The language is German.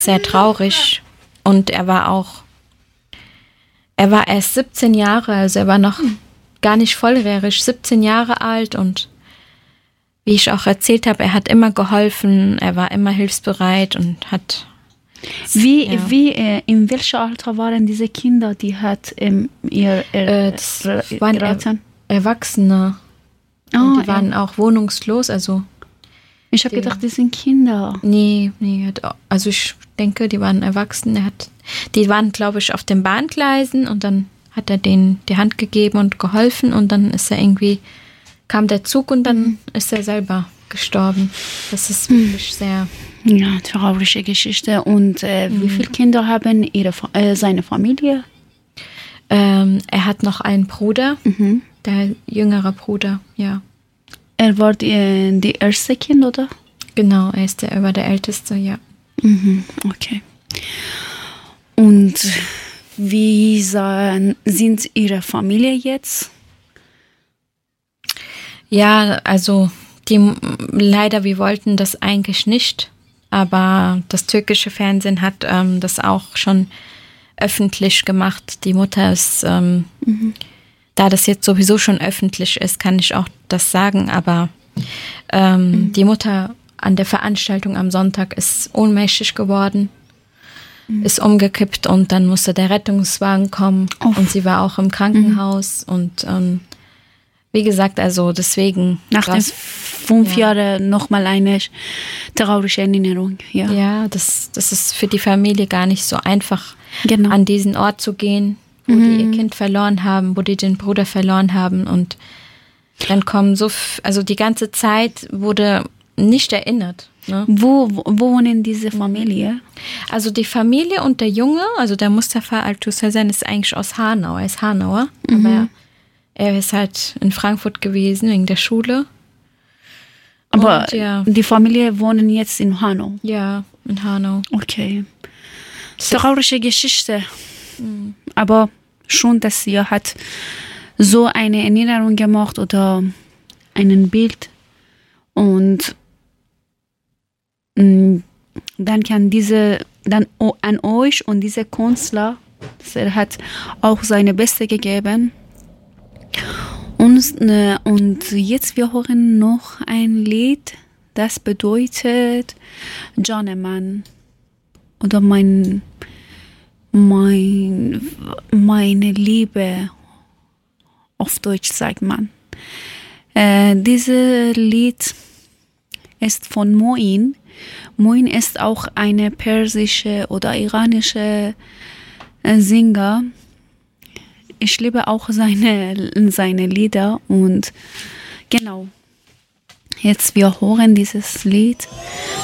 sehr traurig. Und er war erst 17 Jahre, also er war noch gar nicht volljährig, 17 Jahre alt. Und wie ich auch erzählt habe, er hat immer geholfen, er war immer hilfsbereit und hat... In welchem Alter waren diese Kinder, die hat das waren Erwachsene. Und die waren auch wohnungslos, also... Ich habe gedacht, die sind Kinder. Nee, also ich denke, die waren erwachsen. Die waren, glaube ich, auf den Bahngleisen und dann hat er denen die Hand gegeben und geholfen und dann kam der Zug und dann ist er selber gestorben. Das ist wirklich sehr... Ja, traurige Geschichte. Und wie viele Kinder haben seine Familie? Er hat noch einen Bruder, der jüngere Bruder, ja. Er war die erste Kind, oder? Genau, er war der Älteste, ja. Okay. Und wie sind Ihre Familie jetzt? Ja, also leider, wir wollten das eigentlich nicht, aber das türkische Fernsehen hat das auch schon öffentlich gemacht. Die Mutter ist, da das jetzt sowieso schon öffentlich ist, kann ich auch das sagen, aber die Mutter an der Veranstaltung am Sonntag ist ohnmächtig geworden, ist umgekippt und dann musste der Rettungswagen kommen und sie war auch im Krankenhaus und wie gesagt, also deswegen... Nach den 5 Jahren nochmal eine traurige Erinnerung. Ja, das ist für die Familie gar nicht so einfach, an diesen Ort zu gehen, wo die ihr Kind verloren haben, wo die den Bruder verloren haben und dann kommen also die ganze Zeit wurde nicht erinnert. Ne? Wo wohnen diese Familie? Also die Familie und der Junge, also der Mustafa Altusezen ist eigentlich aus Hanau, er ist Hanauer, aber er ist halt in Frankfurt gewesen wegen der Schule. Aber die Familie wohnen jetzt in Hanau? Ja, in Hanau. Okay. Traurige Geschichte. Aber schon, dass sie hat so eine Erinnerung gemacht oder ein Bild und dann kann dann an euch und dieser Künstler, er hat auch seine Beste gegeben. Und jetzt wir hören noch ein Lied, das bedeutet Caneman oder meine Liebe, auf Deutsch sagt man. Dieses Lied ist von Moin. Moin ist auch eine persische oder iranische Sänger. Ich liebe auch seine Lieder und genau, jetzt wir hören dieses Lied